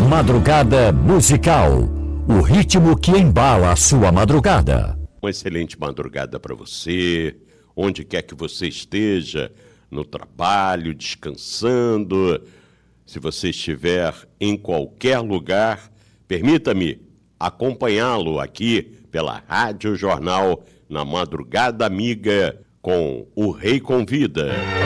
Madrugada Musical, o ritmo que embala a sua madrugada. Uma excelente madrugada para você, onde quer que você esteja, no trabalho, descansando. Se você estiver em qualquer lugar, permita-me acompanhá-lo aqui pela Rádio Jornal na Madrugada Amiga com O Rei Convida.